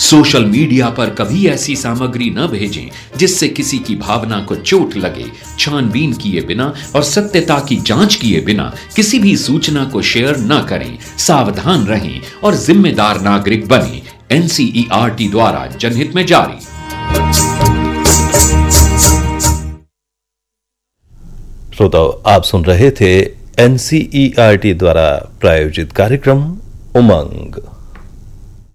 Social media पर कभी ऐसी सामग्री न भेजें जिससे किसी की भावना को चोट लगे। छानबीन किए बिना और सत्यता की जांच किए बिना किसी भी सूचना को शेयर न करें। सावधान रहें और जिम्मेदार नागरिक बनें। एनसीईआरटी द्वारा जनहित में जारी। श्रोताओ, आप सुन रहे थे एनसीईआरटी द्वारा प्रायोजित कार्यक्रम उमंग।